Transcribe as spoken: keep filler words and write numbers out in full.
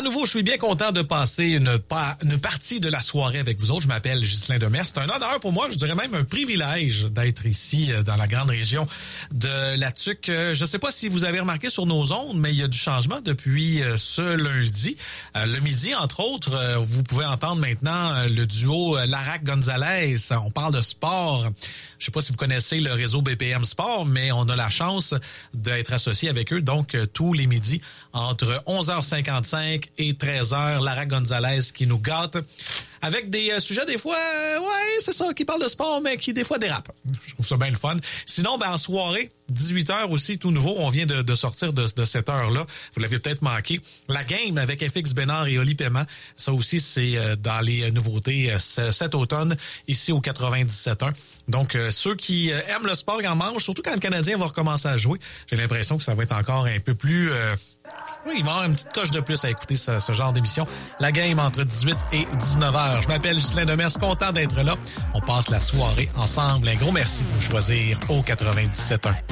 nouveau, je suis bien content de passer une, pa- une partie de la soirée avec vous autres. Je m'appelle Ghislain Demers. C'est un honneur pour moi, je dirais même un privilège d'être ici dans la grande région de la Tuque. Je ne sais pas si vous avez remarqué sur nos ondes, mais il y a du changement depuis ce lundi. Le midi, entre autres, vous pouvez entendre maintenant le duo Larac-Gonzalez. On parle de sport. Je ne sais pas si vous connaissez le réseau B P M Sport, mais on a la chance d'être associé avec eux. Donc, tous les midis, entre onze heures cinquante-cinq et treize heures, Larac-Gonzalez qui nous gâte avec des euh, sujets des fois, euh, ouais, c'est ça, qui parlent de sport, mais qui des fois dérapent. Je trouve ça bien le fun. Sinon, ben en soirée, dix-huit heures aussi, tout nouveau, on vient de, de sortir de, de cette heure-là. Vous l'avez peut-être manqué. La game avec F X Bénard et Oli Paiement, ça aussi, c'est euh, dans les nouveautés euh, cet automne, ici au quatre-vingt-dix-sept un. Donc, euh, ceux qui euh, aiment le sport en manche, surtout quand le Canadien va recommencer à jouer, j'ai l'impression que ça va être encore un peu plus... Euh, oui, il va y avoir une petite coche de plus à écouter ce, ce genre d'émission. La game entre dix-huit et dix-neuf heures. Je m'appelle Ghislain Demers, content d'être là. On passe la soirée ensemble. Un gros merci de nous choisir au quatre-vingt-dix-sept un.